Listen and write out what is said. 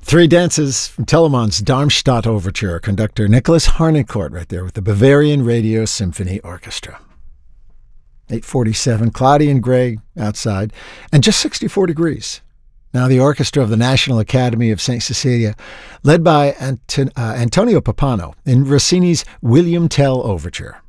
Three dances from Telemann's Darmstadt Overture, conductor Nicholas Harnoncourt right there with the Bavarian Radio Symphony Orchestra. 8:47, cloudy and gray outside, and just 64 degrees. Now the orchestra of the National Academy of St. Cecilia, led by Antonio Pappano in Rossini's William Tell Overture.